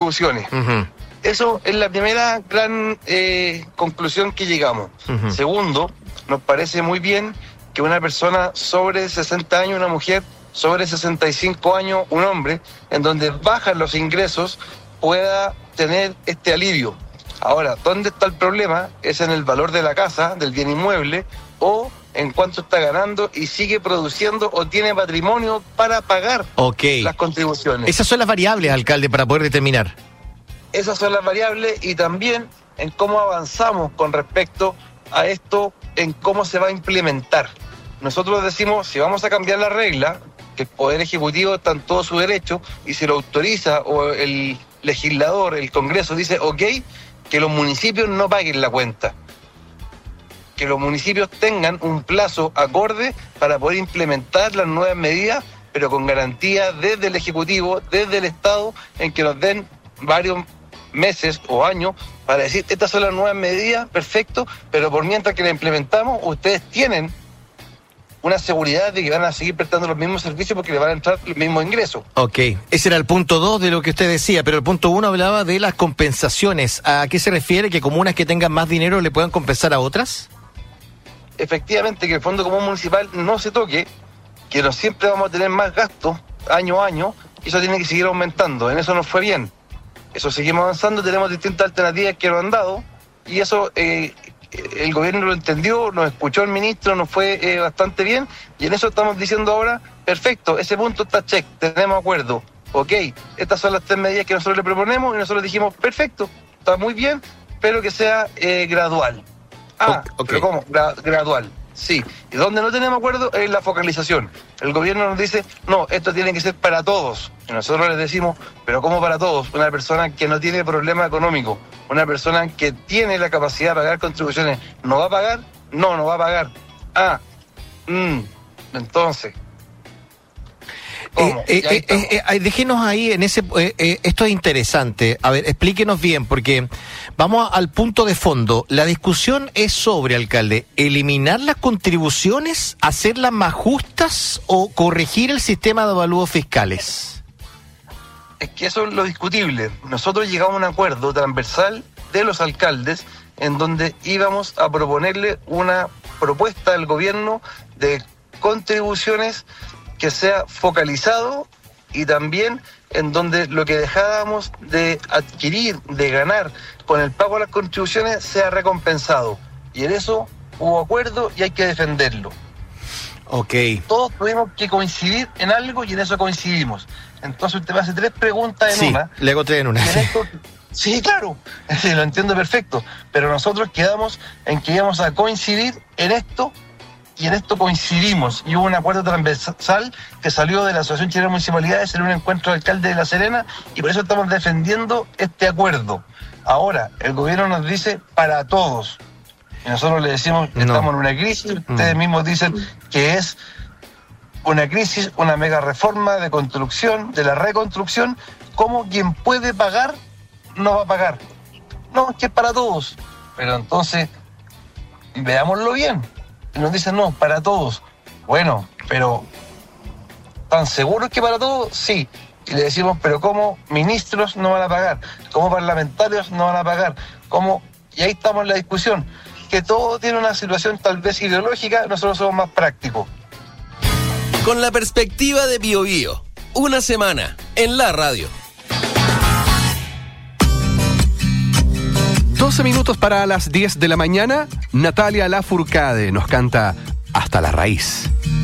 contribuciones. Uh-huh. Eso es la primera gran conclusión que llegamos. Uh-huh. Segundo, nos parece muy bien que una persona sobre 60 años, una mujer sobre 65 años, un hombre, en donde bajan los ingresos, pueda tener este alivio. Ahora, ¿dónde está el problema? Es en el valor de la casa, del bien inmueble, o en cuánto está ganando y sigue produciendo o tiene patrimonio para pagar las contribuciones. Esas son las variables, alcalde, para poder determinar. Esas son las variables y también en cómo avanzamos con respecto a esto, en cómo se va a implementar. Nosotros decimos, si vamos a cambiar la regla, que el Poder Ejecutivo está en todo su derecho y si lo autoriza o el legislador, el Congreso dice, ok, que los municipios no paguen la cuenta. Que los municipios tengan un plazo acorde para poder implementar las nuevas medidas, pero con garantía desde el Ejecutivo, desde el Estado, en que nos den varios meses o años para decir, estas son las nuevas medidas, perfecto, pero por mientras que la implementamos, ustedes tienen una seguridad de que van a seguir prestando los mismos servicios porque les van a entrar los mismos ingresos. Ok, ese era el punto 2 de lo que usted decía, pero el punto 1 hablaba de las compensaciones. ¿A qué se refiere? ¿Que comunas que tengan más dinero le puedan compensar a otras? Efectivamente, que el Fondo Común Municipal no se toque, que no siempre vamos a tener más gastos año a año, y eso tiene que seguir aumentando. En eso nos fue bien. Eso seguimos avanzando, tenemos distintas alternativas que lo han dado, y eso el gobierno lo entendió, nos escuchó el ministro, nos fue bastante bien, y en eso estamos diciendo ahora, perfecto, ese punto está check, tenemos acuerdo, ok, estas son las 3 medidas que nosotros le proponemos, y nosotros dijimos, perfecto, está muy bien, pero que sea gradual. Okay. ¿Pero cómo? Gradual. Sí. Y donde no tenemos acuerdo es la focalización. El gobierno nos dice, no, esto tiene que ser para todos. Y nosotros les decimos, pero ¿cómo para todos? Una persona que no tiene problema económico, una persona que tiene la capacidad de pagar contribuciones, ¿no va a pagar? No va a pagar. Entonces... déjenos ahí en ese esto es interesante. A ver, explíquenos bien, porque vamos al punto de fondo. La discusión es sobre, alcalde, eliminar las contribuciones, hacerlas más justas o corregir el sistema de avalúos fiscales. Es que eso es lo discutible. Nosotros llegamos a un acuerdo transversal de los alcaldes en donde íbamos a proponerle una propuesta al gobierno de contribuciones que sea focalizado y también en donde lo que dejábamos de adquirir, de ganar con el pago de las contribuciones sea recompensado. Y en eso hubo acuerdo y hay que defenderlo. Ok. Todos tuvimos que coincidir en algo y en eso coincidimos. Entonces usted me hace 3 preguntas en una. Sí, le hago 3 en una. Sí, claro, lo entiendo perfecto. Pero nosotros quedamos en que íbamos a coincidir en esto. Y en esto coincidimos, y hubo un acuerdo transversal que salió de la Asociación Chilena de Municipalidades en un encuentro de alcalde de La Serena, y por eso estamos defendiendo este acuerdo. Ahora, el gobierno nos dice para todos, y nosotros le decimos que estamos en una crisis, ustedes mismos dicen que es una crisis, una mega reforma de construcción, de la reconstrucción, ¿cómo quien puede pagar no va a pagar? No, es que es para todos. Pero entonces, veámoslo bien. Y nos dicen, no, para todos. Bueno, pero ¿están seguros que para todos? Sí. Y le decimos, pero ¿cómo ministros no van a pagar? ¿Cómo parlamentarios no van a pagar? ¿Cómo? Y ahí estamos en la discusión. Que todo tiene una situación tal vez ideológica, nosotros somos más prácticos. Con la perspectiva de Bio Bio, una semana en la radio. 12 minutos para las 10 de la mañana. Natalia Lafourcade nos canta Hasta la Raíz.